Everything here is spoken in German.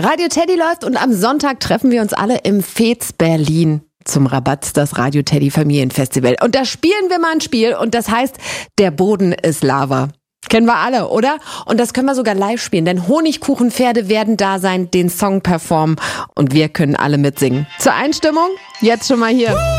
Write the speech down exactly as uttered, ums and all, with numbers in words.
Radio Teddy läuft und am Sonntag treffen wir uns alle im Fez Berlin zum Rabatz, das Radio Teddy Familienfestival. Und da spielen wir mal ein Spiel und das heißt, der Boden ist Lava. Kennen wir alle, oder? Und das können wir sogar live spielen, denn Honigkuchenpferde werden da sein, den Song performen und wir können alle mitsingen. Zur Einstimmung, jetzt schon mal hier.